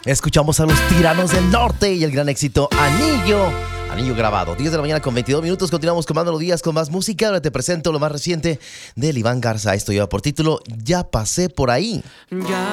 Escuchamos a los Tiranos del Norte y el gran éxito Anillo. Anillo grabado. 10 de la mañana con 22 minutos. Continuamos con Manolo Díaz con más música. Ahora te presento lo más reciente de Iván Garza. Esto lleva por título Ya pasé por ahí. Ya